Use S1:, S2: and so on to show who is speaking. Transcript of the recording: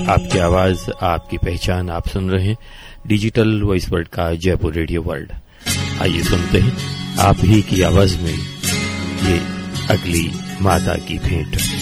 S1: आपकी आवाज, आपकी पहचान, आप सुन रहे हैं डिजिटल वॉइस वर्ल्ड का जयपुर रेडियो वर्ल्ड। आइए सुनते हैं आप ही की आवाज में ये अगली मादा की भेंट।